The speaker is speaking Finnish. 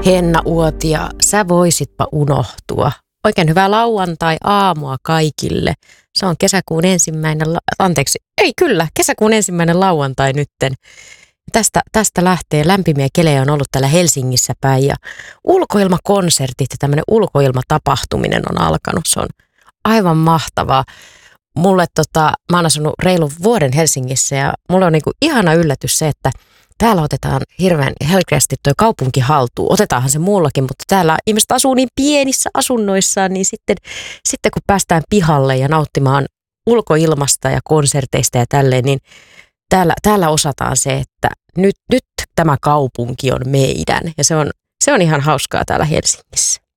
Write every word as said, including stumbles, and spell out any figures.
Henna Uotila, sä voisitpa unohtua. Oikein hyvää lauantai-aamua kaikille. Se on kesäkuun ensimmäinen, la- anteeksi, ei kyllä, kesäkuun ensimmäinen lauantai nytten. Tästä, tästä lähtee lämpimiä kelejä on ollut täällä Helsingissä päin ja ulkoilmakonsertit ja tämmöinen ulkoilmatapahtuminen on alkanut. Se on aivan mahtavaa. Mulle tota, mä oon asunut reilun vuoden Helsingissä ja mulle on niinku ihana yllätys se, että täällä otetaan hirveän helkeästi tuo kaupunki haltuun. Otetaanhan se muullakin, mutta täällä ihmiset asuu niin pienissä asunnoissaan, niin sitten, sitten kun päästään pihalle ja nauttimaan ulkoilmasta ja konserteista ja tälleen, niin täällä, täällä osataan se, että nyt, nyt tämä kaupunki on meidän. Ja se on, se on ihan hauskaa täällä Helsingissä.